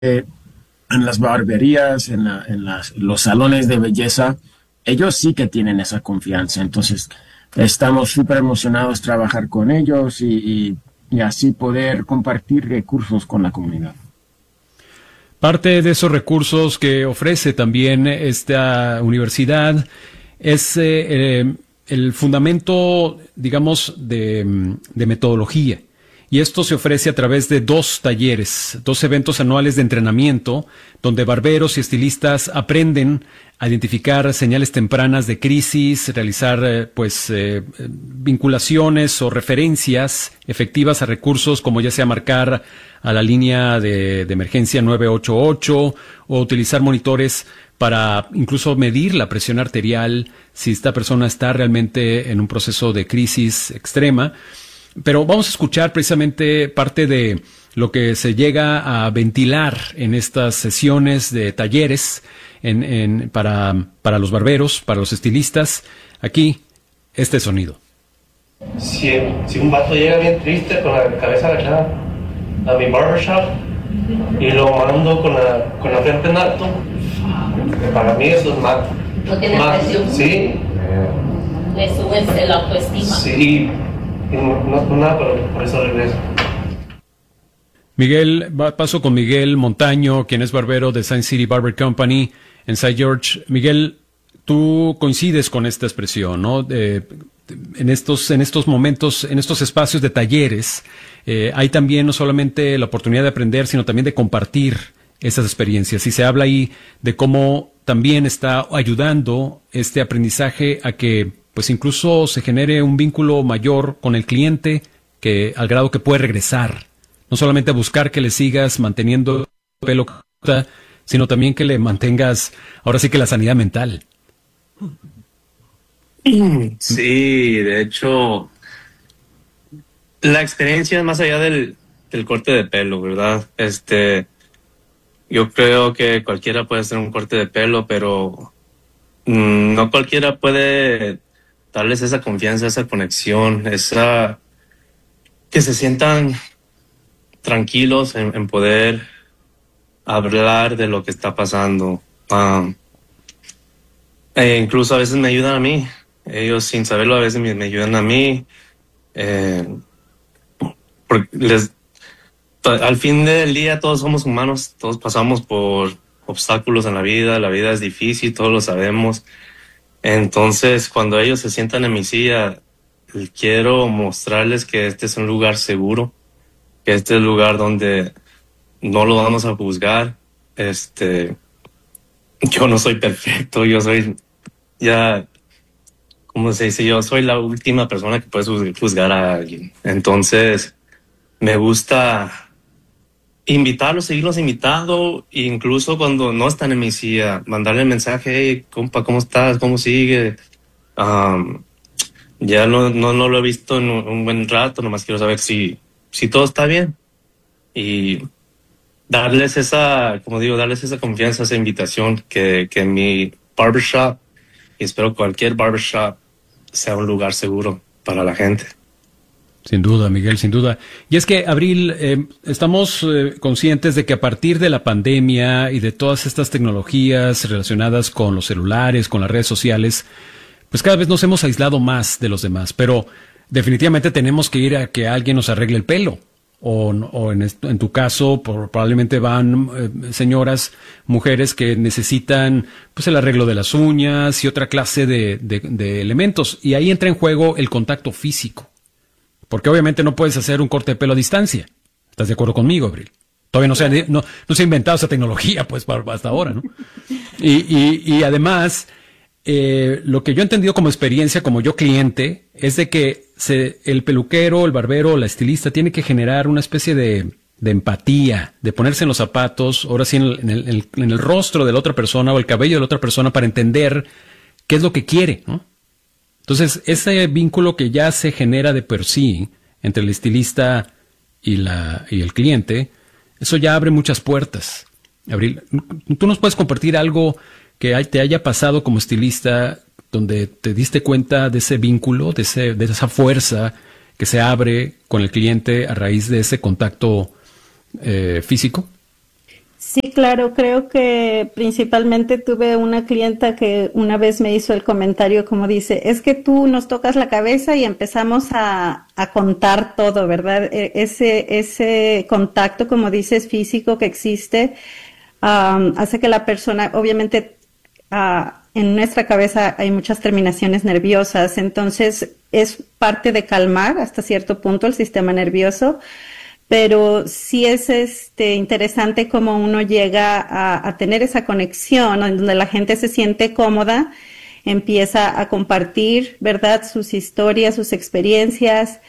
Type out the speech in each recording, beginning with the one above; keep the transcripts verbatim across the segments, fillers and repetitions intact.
eh, en las barberías, en, la- en las- los salones de belleza, ellos sí que tienen esa confianza. Entonces, estamos súper emocionados de trabajar con ellos y, y- y así poder compartir recursos con la comunidad. Parte de esos recursos que ofrece también esta universidad es eh, eh, el fundamento, digamos, de, mm, de metodología. Y esto se ofrece a través de dos talleres, dos eventos anuales de entrenamiento, donde barberos y estilistas aprenden a identificar señales tempranas de crisis, realizar eh, pues eh, vinculaciones o referencias efectivas a recursos como ya sea marcar a la línea de, de emergencia nueve ocho ocho o utilizar monitores para incluso medir la presión arterial si esta persona está realmente en un proceso de crisis extrema. Pero vamos a escuchar precisamente parte de lo que se llega a ventilar en estas sesiones de talleres en, en, para, para los barberos, para los estilistas. Aquí, este sonido. Si, si un vato llega bien triste, con la cabeza agachada, a mi barbershop y lo mando con la, con la frente en alto, para mí eso es mal. No tiene mal. presión. Sí, Le subes el autoestima. sí, y no, no por nada, pero por eso regreso. Miguel, va- paso con Miguel Montaño, quien es barbero de Sign City Barber Company en Saint George. Miguel, tú coincides con esta expresión, ¿no? De- en estos, en estos momentos, en estos espacios de talleres, eh, hay también no solamente la oportunidad de aprender, sino también de compartir esas experiencias. Y se habla ahí de cómo también está ayudando este aprendizaje a que, pues incluso se genere un vínculo mayor con el cliente, que al grado que puede regresar. No solamente buscar que le sigas manteniendo el pelo, sino también que le mantengas, ahora sí que la sanidad mental. Sí, de hecho, la experiencia es más allá del, del corte de pelo, ¿verdad? Este, yo creo que cualquiera puede hacer un corte de pelo, pero mm, no cualquiera puede darles esa confianza, esa conexión, esa que se sientan tranquilos en, en poder hablar de lo que está pasando. Um, e incluso a veces me ayudan a mí. Ellos sin saberlo a veces me, me ayudan a mí. Eh, porque les, al fin del día todos somos humanos, todos pasamos por obstáculos en la vida, la vida es difícil, todos lo sabemos. Entonces cuando ellos se sientan en mi silla, quiero mostrarles que este es un lugar seguro, que este es el lugar donde no lo vamos a juzgar. Este, yo no soy perfecto, yo soy ya, ¿cómo se dice? Yo soy la última persona que puede juzgar a alguien. Entonces, me gusta invitarlos, seguirlos invitando, incluso cuando no están en mi silla, mandarle el mensaje, hey, compa, ¿cómo estás? ¿Cómo sigue? Um, ya no, no, no lo he visto en un, un buen rato, nomás quiero saber si, si todo está bien. Y darles esa, como digo, darles esa confianza, esa invitación que, que mi barbershop, y espero cualquier barbershop, sea un lugar seguro para la gente. Sin duda, Miguel, sin duda. Y es que, Abril, eh, estamos eh, conscientes de que a partir de la pandemia y de todas estas tecnologías relacionadas con los celulares, con las redes sociales, pues cada vez nos hemos aislado más de los demás. Pero definitivamente tenemos que ir a que alguien nos arregle el pelo. O, o en, en tu caso, por, probablemente van eh, señoras, mujeres que necesitan pues el arreglo de las uñas y otra clase de, de, de elementos. Y ahí entra en juego el contacto físico. Porque obviamente no puedes hacer un corte de pelo a distancia. ¿Estás de acuerdo conmigo, Abril? Todavía no se ha, no, no se ha inventado esa tecnología, pues, para, hasta ahora, ¿no? Y, y, y además, eh, lo que yo he entendido como experiencia, como yo cliente, es de que se, el peluquero, el barbero, la estilista tiene que generar una especie de, de empatía, de ponerse en los zapatos, ahora sí en el, en, el, en el rostro de la otra persona o el cabello de la otra persona para entender qué es lo que quiere, ¿no? Entonces, ese vínculo que ya se genera de por sí entre el estilista y, la, y el cliente, eso ya abre muchas puertas. Abril, ¿tú nos puedes compartir algo que te haya pasado como estilista donde te diste cuenta de ese vínculo, de, ese, de esa fuerza que se abre con el cliente a raíz de ese contacto eh, físico? Sí, claro, creo que principalmente tuve una clienta que una vez me hizo el comentario como dice, es que tú nos tocas la cabeza y empezamos a, a contar todo, ¿verdad? E- Ese, ese contacto, como dices, físico que existe, um, hace que la persona, obviamente, uh, en nuestra cabeza hay muchas terminaciones nerviosas, entonces es parte de calmar hasta cierto punto el sistema nervioso. Pero sí es este interesante cómo uno llega a, a tener esa conexión, ¿no? En donde la gente se siente cómoda, empieza a compartir, ¿verdad?, sus historias, sus experiencias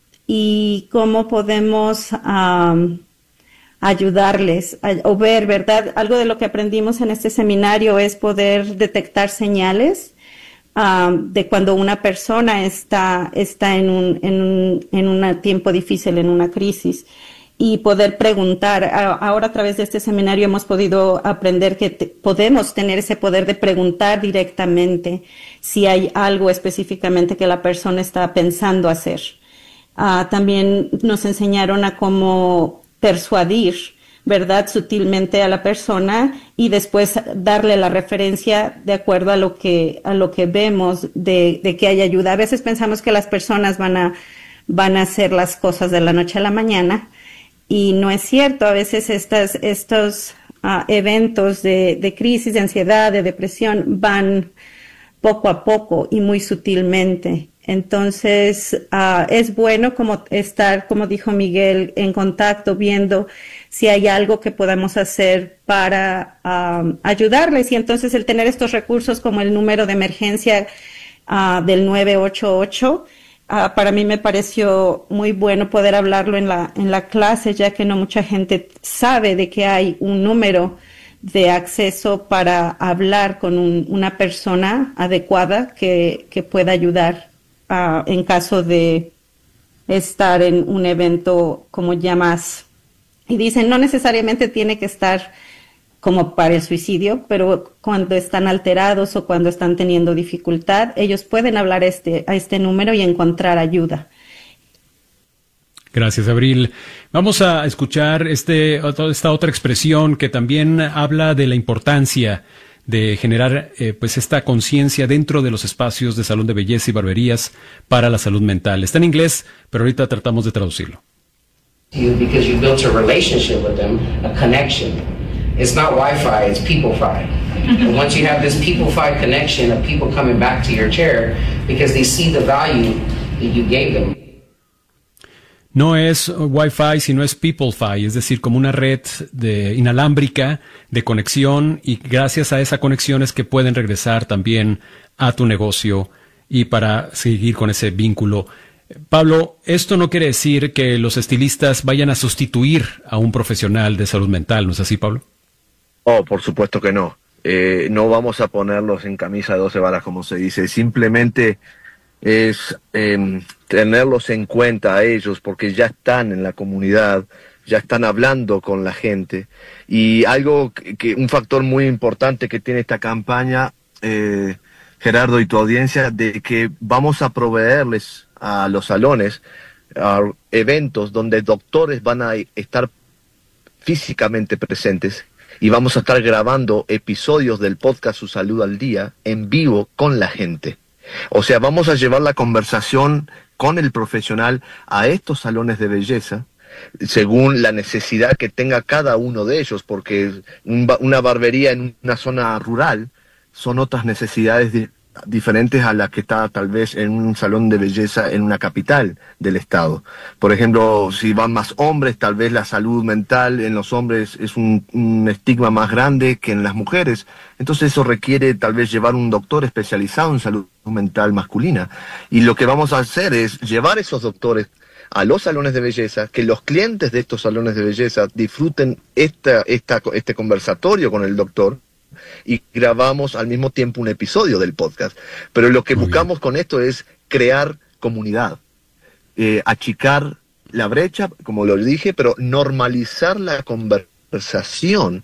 y cómo podemos um, ayudarles a, o ver, ¿verdad? Algo de lo que aprendimos en este seminario es poder detectar señales um, de cuando una persona está, está en un, en un, en un tiempo difícil, en una crisis, y poder preguntar. Ahora a través de este seminario hemos podido aprender que te, podemos tener ese poder de preguntar directamente si hay algo específicamente que la persona está pensando hacer. Uh, también nos enseñaron a cómo persuadir, ¿verdad?, sutilmente a la persona y después darle la referencia de acuerdo a lo que a lo que vemos de, de que hay ayuda. A veces pensamos que las personas van a van a hacer las cosas de la noche a la mañana y no es cierto. A veces estas estos uh, eventos de, de crisis, de ansiedad, de depresión van poco a poco y muy sutilmente. Entonces, uh, es bueno como estar, como dijo Miguel, en contacto, viendo si hay algo que podamos hacer para um, ayudarles. Y entonces el tener estos recursos como el número de emergencia uh, del nueve ocho ocho, uh, para mí me pareció muy bueno poder hablarlo en la, en la clase, ya que no mucha gente sabe de que hay un número de acceso para hablar con un, una persona adecuada que, que pueda ayudar uh, en caso de estar en un evento como ya más. Y dicen, no necesariamente tiene que estar como para el suicidio, pero cuando están alterados o cuando están teniendo dificultad, ellos pueden hablar este, a este número y encontrar ayuda. Gracias, Abril. Vamos a escuchar este, esta otra expresión que también habla de la importancia de generar eh, pues esta conciencia dentro de los espacios de salón de belleza y barberías para la salud mental. Está en inglés, pero ahorita tratamos de traducirlo. You because you built a relationship with them, a connection. It's not Wi-Fi, it's people-fi. And once you have this people-fi connection of people coming back to your chair because they see the value that you gave them. No es Wi-Fi, sino es Peoplefi, es decir, como una red de inalámbrica de conexión, y gracias a esa conexión es que pueden regresar también a tu negocio y para seguir con ese vínculo. Pablo, esto no quiere decir que los estilistas vayan a sustituir a un profesional de salud mental, ¿no es así, Pablo? Oh, por supuesto que no. Eh, no vamos a ponerlos en camisa de doce varas, como se dice. Simplemente es eh, tenerlos en cuenta a ellos porque ya están en la comunidad, ya están hablando con la gente. Y algo que, que un factor muy importante que tiene esta campaña, eh, Gerardo y tu audiencia, de que vamos a proveerles a los salones a eventos donde doctores van a estar físicamente presentes y vamos a estar grabando episodios del podcast Su Salud al Día en vivo con la gente. O sea, vamos a llevar la conversación con el profesional a estos salones de belleza según la necesidad que tenga cada uno de ellos, porque un, una barbería en una zona rural son otras necesidades di- diferentes a las que está tal vez en un salón de belleza en una capital del estado. Por ejemplo, si van más hombres, tal vez la salud mental en los hombres es un, un estigma más grande que en las mujeres. Entonces eso requiere tal vez llevar un doctor especializado en salud mental masculina. Y lo que vamos a hacer es llevar esos doctores a los salones de belleza, que los clientes de estos salones de belleza disfruten esta, esta, este conversatorio con el doctor, y grabamos al mismo tiempo un episodio del podcast. Pero lo que Muy buscamos bien. Con esto es crear comunidad, eh, achicar la brecha, como lo dije, pero normalizar la conversación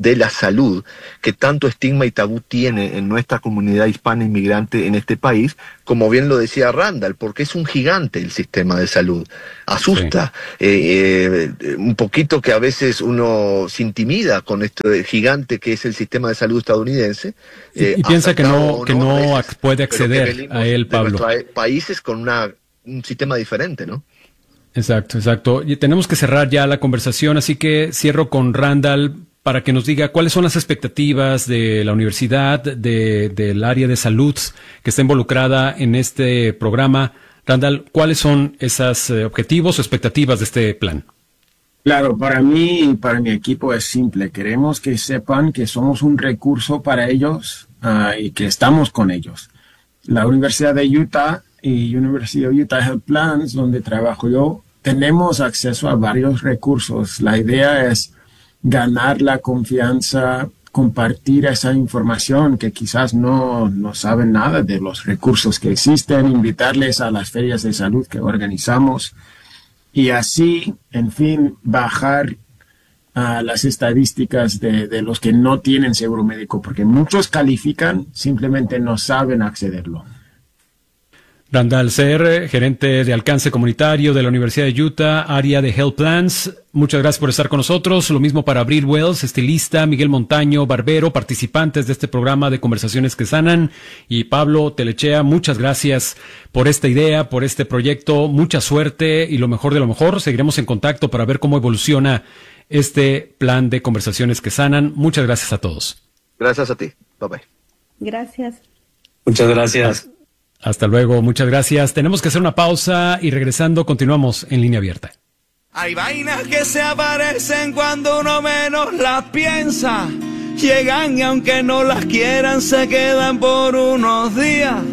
de la salud que tanto estigma y tabú tiene en nuestra comunidad hispana inmigrante en este país, como bien lo decía Randall, porque es un gigante el sistema de salud. Asusta sí. eh, eh, un poquito que a veces uno se intimida con este gigante que es el sistema de salud estadounidense. Eh, y, y piensa que no, no que no veces, puede acceder a él, Pablo. De países con una, un sistema diferente, ¿no? Exacto, exacto. Y tenemos que cerrar ya la conversación, así que cierro con Randall para que nos diga cuáles son las expectativas de la universidad, de, del área de salud que está involucrada en este programa. Randall, ¿cuáles son esos eh, objetivos o expectativas de este plan? Claro, para mí y para mi equipo es simple. Queremos que sepan que somos un recurso para ellos uh, y que estamos con ellos. La Universidad de Utah y University of Utah Health Plans, donde trabajo yo, tenemos acceso a varios recursos. La idea es ganar la confianza, compartir esa información que quizás no, no saben nada de los recursos que existen, invitarles a las ferias de salud que organizamos y así, en fin, bajar a uh, las estadísticas de, de los que no tienen seguro médico, porque muchos califican, simplemente no saben accederlo. Randall Seher, gerente de alcance comunitario de la Universidad de Utah, área de Health Plans. Muchas gracias por estar con nosotros. Lo mismo para Abril Wells, estilista, Miguel Montaño, barbero, participantes de este programa de Conversaciones que Sanan. Y Pablo Telechea, muchas gracias por esta idea, por este proyecto. Mucha suerte y lo mejor de lo mejor. Seguiremos en contacto para ver cómo evoluciona este plan de Conversaciones que Sanan. Muchas gracias a todos. Gracias a ti. Bye bye. Gracias. Muchas gracias. Hasta luego, muchas gracias. Tenemos que hacer una pausa y regresando continuamos en Línea Abierta. Hay vainas que se aparecen cuando uno menos las piensa. Llegan y aunque no las quieran se quedan por unos días.